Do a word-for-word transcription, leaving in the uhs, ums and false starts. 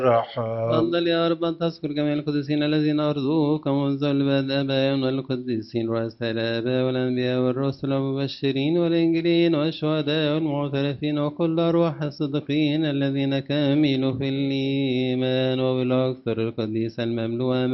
رحم. تفضل يا رب أن تذكر جميع القديسين الذين أرضوك منذ البدء آبائهم والقديسين رؤساء الآباء والأنبياء والرسل والمبشرين والإنجيلين والشهداء والمعترفين وكل أرواح الصديقين الذين كملوا في الإيمان وبالأكثر القديس المملوء